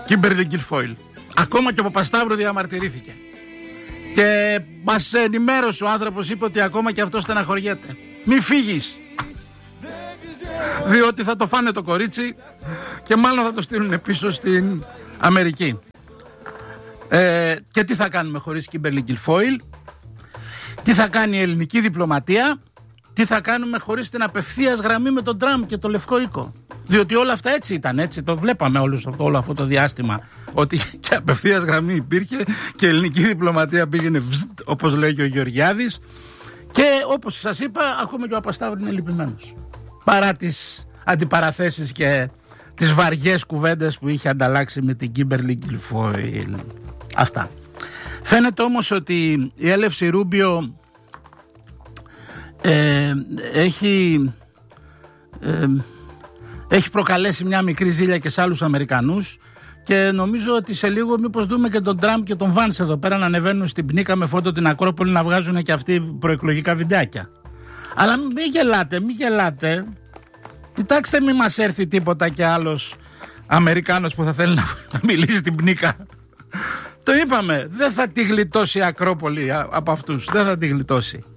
Κίμπερλι Γκιλφόιλ. Ακόμα και ο Παπασταύρου διαμαρτυρήθηκε. Και μας ενημέρωσε ο άνθρωπος, είπε ότι ακόμα και αυτό στεναχωριέται. Μη φύγεις, διότι θα το φάνε το κορίτσι και μάλλον θα το στείλουν πίσω στην Αμερική. Και τι θα κάνουμε χωρίς Κίμπερλι Γκιλφόιλ? Τι θα κάνει η ελληνική διπλωματία? Τι θα κάνουμε χωρίς την απευθείας γραμμή με τον Τραμπ και το Λευκό Οίκο? Διότι όλα αυτά έτσι ήταν, έτσι το βλέπαμε όλο αυτό το διάστημα, ότι και απευθείας γραμμή υπήρχε και η ελληνική διπλωματία πήγαινε όπως λέει και ο Γεωργιάδης, και όπως σας είπα ακόμα και ο Παπασταύρου είναι λυπημένος, παρά τις αντιπαραθέσεις και τις βαριές κουβέντες που είχε ανταλλάξει με την Κίμπερλι Γκιλφόιλ. Αυτά. Φαίνεται όμως ότι η έλευση Ρούμπιο έχει προκαλέσει μια μικρή ζήλια και σε άλλους Αμερικανούς, και νομίζω ότι σε λίγο μήπως δούμε και τον Τραμπ και τον Βάνς εδώ πέρα να ανεβαίνουν στην πνίκα με φώτο την Ακρόπολη, να βγάζουν και αυτοί προεκλογικά βιντεάκια. Αλλά μην γελάτε. Κοιτάξτε, μη μας έρθει τίποτα και άλλος Αμερικάνος που θα θέλει να μιλήσει στην πνίκα. Το είπαμε, δεν θα τη γλιτώσει η Ακρόπολη από αυτούς, δεν θα τη γλιτώσει.